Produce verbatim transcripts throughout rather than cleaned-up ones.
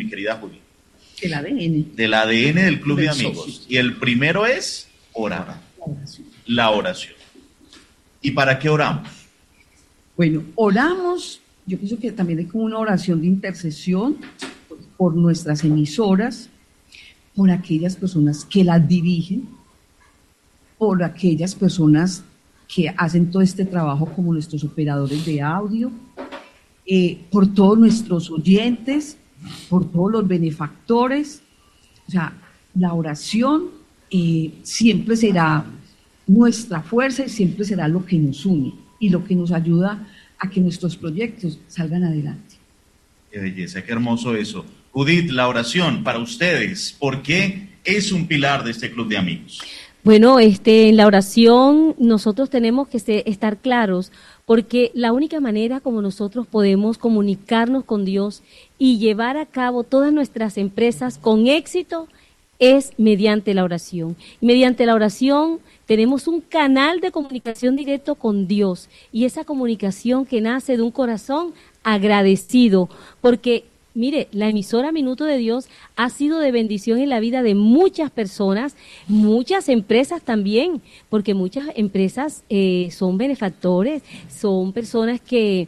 querida Juli? Del A D N. Del A D N del Club del de Amigos. socio. Y el primero es orar. La oración. La oración. ¿Y para qué oramos? Bueno, oramos, yo pienso que también hay como una oración de intercesión por, por nuestras emisoras, por aquellas personas que las dirigen, por aquellas personas que hacen todo este trabajo como nuestros operadores de audio, eh, por todos nuestros oyentes, por todos los benefactores. O sea, la oración eh, siempre será nuestra fuerza y siempre será lo que nos une y lo que nos ayuda a que nuestros proyectos salgan adelante. Qué belleza, qué hermoso eso. Judith, la oración para ustedes, ¿por qué es un pilar de este Club de Amigos? Bueno, este, en la oración nosotros tenemos que ser, estar claros, porque la única manera como nosotros podemos comunicarnos con Dios y llevar a cabo todas nuestras empresas con éxito es mediante la oración. Y mediante la oración tenemos un canal de comunicación directo con Dios, y esa comunicación que nace de un corazón agradecido, porque mire, la emisora Minuto de Dios ha sido de bendición en la vida de muchas personas, muchas empresas también, porque muchas empresas eh, son benefactores, son personas que,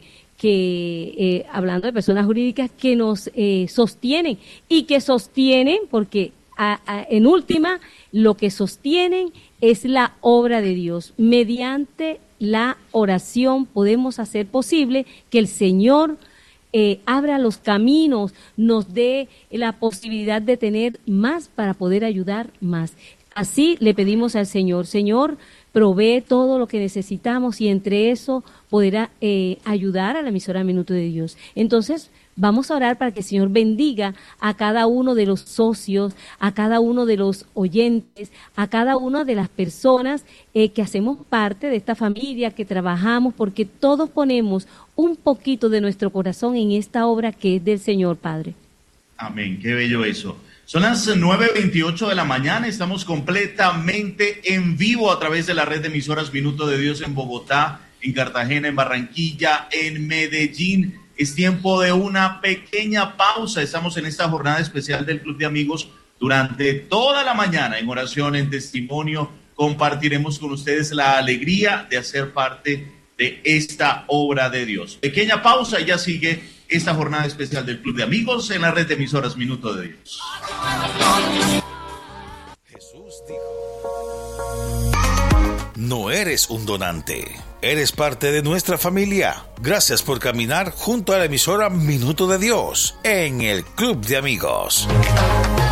que eh, hablando de personas jurídicas, que nos eh, sostienen y que sostienen, porque a, a, en última, lo que sostienen es la obra de Dios. Mediante la oración podemos hacer posible que el Señor Eh, abra los caminos, nos dé la posibilidad de tener más para poder ayudar más. Así le pedimos al Señor, Señor, provee todo lo que necesitamos y entre eso podrá eh, ayudar a la emisora Minuto de Dios. Entonces, vamos a orar para que el Señor bendiga a cada uno de los socios, a cada uno de los oyentes, a cada una de las personas eh, que hacemos parte de esta familia, que trabajamos, porque todos ponemos un poquito de nuestro corazón en esta obra que es del Señor, Padre. Amén, qué bello eso. Son las nueve veintiocho de la mañana, estamos completamente en vivo a través de la red de emisoras Minuto de Dios en Bogotá, en Cartagena, en Barranquilla, en Medellín. Es tiempo de una pequeña pausa. Estamos en esta jornada especial del Club de Amigos. Durante toda la mañana, en oración, en testimonio, compartiremos con ustedes la alegría de hacer parte de esta obra de Dios. Pequeña pausa y ya sigue esta jornada especial del Club de Amigos en la red de emisoras Minuto de Dios. Jesús dijo: no eres un donante, eres parte de nuestra familia. Gracias por caminar junto a la emisora Minuto de Dios en el Club de Amigos.